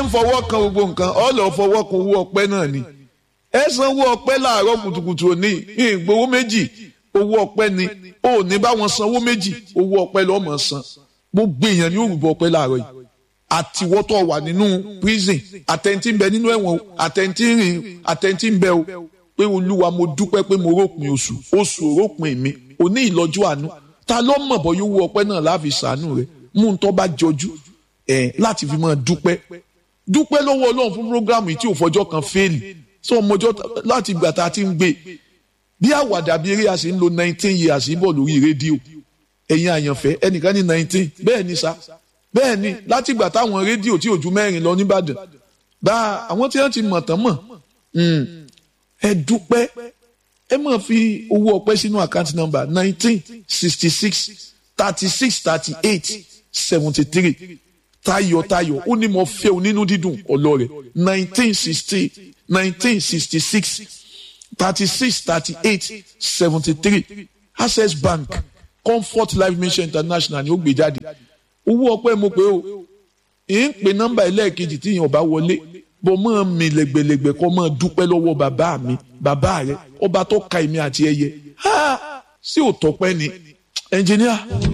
ń fọwọ́ kan gbogbo nǹkan ọ lọ fọwọ́ kan owó ọpẹ́ náà ni ẹ sanwó ọpẹ́ láàárọ̀ kùtùkùtù òní ìgbowó méjì owó ọpẹ́ ni ó ní bá wọn sanwó méjì owó ọpẹ́ lọ́mọ san gbogbo èèyàn ní òrùbọ ọpẹ́ láàárọ̀ yìí àtiwọ́tọ̀ wà nínú prison àtẹ̀ntì ń bẹ nínú ẹ̀wọ̀n àtẹ̀ntì ń bẹ o pé olúwa mo dúpẹ́ pé mo rópin oṣù rópin mi òní ìlọ́jú àánú ta ló mọ̀ bọ́ yóò wọ ọpẹ́ náà láàfi sàánú rẹ̀ mú un tó bá jọjú láti fi máa dúpẹ́ lọ́wọ́ ọlọ́run fún programu yìí tí ò fọjọ́ kan fẹ́ẹ̀lì sọ ọmọjọ́ láti ìgbà tá a ti ń gbé bí àwàdà bí eré a sì ń lo 19 years bọ̀ lórí rédíò ẹ̀yin àyànfẹ́ ẹnìkan ní 19 bẹ́ẹ̀ ni sá bẹ́ẹ̀ ni láti ìgbà táwọn rédíò tí ò ju 4 lọ nìbàdàn bá àwọn tí wọ́n ti mọ̀ tán mọ̀ ẹ dúpẹ́ ẹ máa fi owó ọpẹ́ sínú àkáǹtì nọ́mbà 1966 36 38 73 tayọ̀tayọ̀ ó ní mo fẹ́ onínú dídùn ọlọ́rẹ̀ 1966 36 38 73 Access Bank Comfort Life Mission International ni ó gbé jáde owó ọpẹ́ mo pé o ń pè nọ́mbà ẹlẹ́ẹ̀kejì tí yẹn ọba wọlé bọ́ mọ́ mi lẹ́gbẹ̀lẹ́gbẹ̀ kọ́ mọ́ dúpẹ́ lọ́wọ́ bàbá mi bàbá rẹ ọba tó ka èmi àti ẹyẹ sí òtọ́pẹ́ ni ẹnjìníà.